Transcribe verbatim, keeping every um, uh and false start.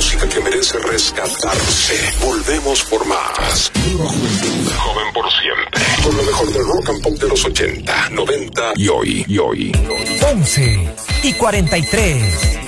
música que merece rescatarse. Volvemos por más. Nueva juventud, joven por siempre. Con lo mejor del rock and pop de los ochenta, noventa y hoy, y hoy. once y cuarenta y tres.